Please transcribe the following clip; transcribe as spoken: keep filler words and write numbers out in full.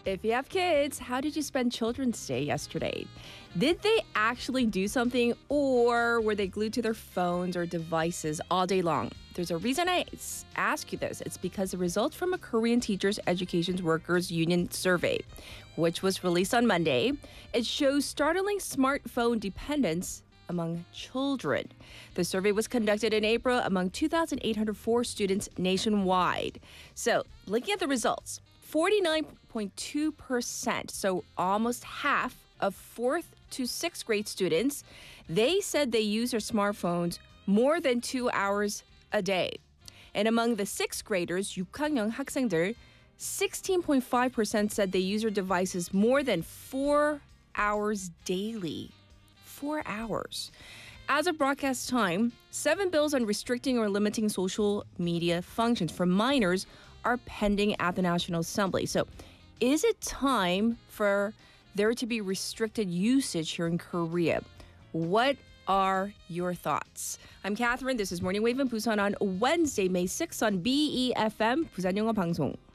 If you have kids, how did you spend Children's Day yesterday? Did they actually do something, or were they glued to their phones or devices all day long? There's a reason I s- ask you this. It's because the results from a Korean Teachers Education Workers Union survey, which was released on Monday, it shows startling smartphone dependence among children. The survey was conducted in April among two thousand eight hundred four students nationwide. So, looking at the results, forty-nine point two percent, so almost half of fourth to sixth grade students, they said they use their smartphones more than two hours a day. And among the sixth graders, 육 학년 학생들, sixteen point five percent said they use their devices more than four hours daily. Four hours. As of broadcast time, seven bills on restricting or limiting social media functions for minors are pending at the National Assembly. So, is it time for there to be restricted usage here in Korea? What are your thoughts? I'm Catherine. This is Morning Wave in Busan on Wednesday, May sixth on B E F M, 부산 영어 방송.